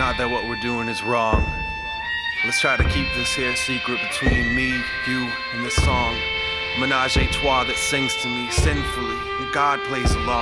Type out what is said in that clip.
Not that what we're doing is wrong. Let's try to keep this here secret between me, you, and this song. Menage a trois that sings to me sinfully, and God plays along.